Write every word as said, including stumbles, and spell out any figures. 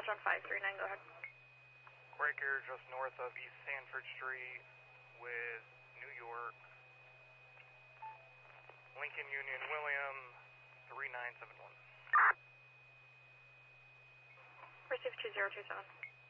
dispatch on five three nine, go ahead. Quaker just north of East Sanford Street with New York. Lincoln Union William, three nine seven one. Receive two zero two seven.